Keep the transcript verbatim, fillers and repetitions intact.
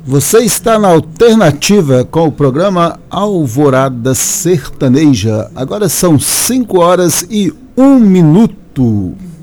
Você está na Alternativa com o programa Alvorada Sertaneja. Agora são cinco horas e um minuto.